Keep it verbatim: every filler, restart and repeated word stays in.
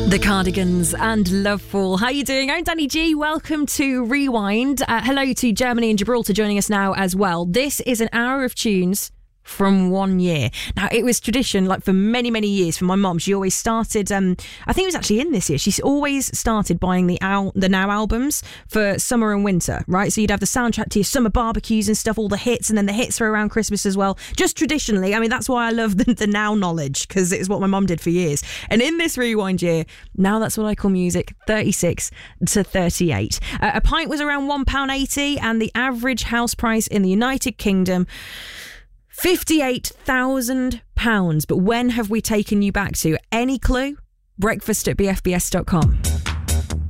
The Cardigans and Loveful. How are you doing? I'm Danny G. Welcome to Rewind. Uh, hello to Germany and Gibraltar joining us now as well. This is an hour of tunes from one year. Now, it was tradition, like for many, many years, for my mum. She always started, um, I think it was actually in this year, she's always started buying the Al- the Now albums for summer and winter, right? So you'd have the soundtrack to your summer barbecues and stuff, all the hits, and then the hits for around Christmas as well. Just traditionally, I mean, that's why I love the, the Now knowledge, because it's what my mum did for years. And in this Rewind year, now that's what I call music, thirty-six to thirty-eight. Uh, a pint was around one pound eighty, and the average house price in the United Kingdom, fifty-eight thousand pounds. But when have we taken you back to? Any clue? Breakfast at b f b s dot com.